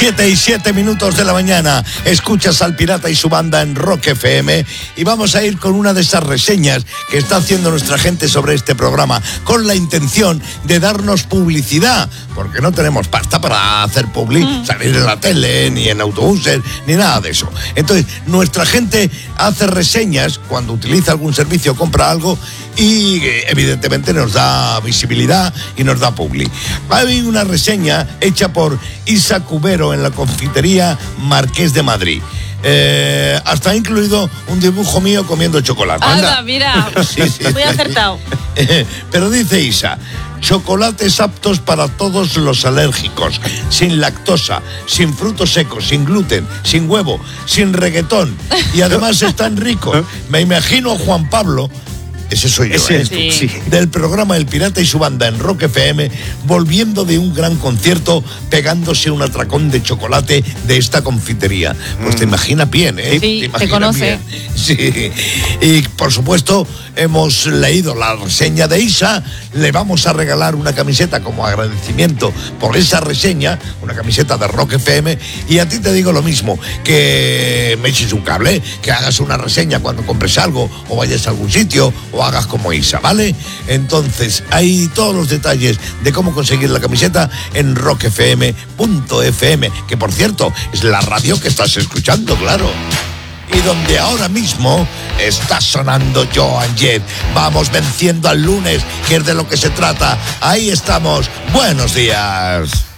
7:07 de la mañana, escuchas al Pirata y su banda en Rock FM y vamos a ir con una de esas reseñas que está haciendo nuestra gente sobre este programa, con la intención de darnos publicidad, porque no tenemos pasta para hacer salir en la tele, ni en autobuses, ni nada de eso. Entonces, nuestra gente hace reseñas cuando utiliza algún servicio o compra algo y evidentemente nos da visibilidad y nos da publi. Hay una reseña hecha por Isa Cubero en la confitería Marqués de Madrid. Hasta ha incluido un dibujo mío comiendo chocolate. ¡Anda, mira! Sí. Muy acertado. Pero dice Isa: chocolates aptos para todos los alérgicos, sin lactosa, sin frutos secos, sin gluten, sin huevo, sin reggaetón. Y además están ricos. Me imagino a Juan Pablo, ese soy yo, sí, del programa El Pirata y su banda en Rock FM, volviendo de un gran concierto, pegándose un atracón de chocolate de esta confitería. Pues te imaginas bien, ¿eh? Sí, te conoce. Bien. Sí. Y por supuesto, hemos leído la reseña de Isa, le vamos a regalar una camiseta como agradecimiento por esa reseña, una camiseta de Rock FM, y a ti te digo lo mismo, que me eches un cable, que hagas una reseña cuando compres algo, o vayas a algún sitio, o hagas como Isa, ¿vale? Entonces, hay todos los detalles de cómo conseguir la camiseta en rockfm.fm, que por cierto, es la radio que estás escuchando, claro. Y donde ahora mismo está sonando Joan Jett. Vamos venciendo al lunes, que es de lo que se trata. Ahí estamos. Buenos días.